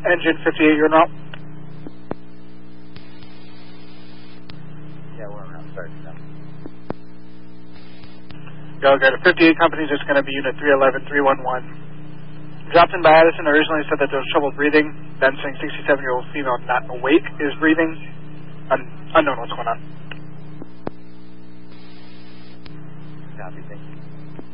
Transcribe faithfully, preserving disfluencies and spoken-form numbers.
Engine fifty-eight, you're en route. Yeah, we're around thirty now. Go, go to fifty-eight companies, it's going to be unit three eleven three one one. Dropped in by Addison, originally said that there was trouble breathing, then saying sixty-seven-year-old female not awake is breathing. Un unknown what's going on. Copy, thank you.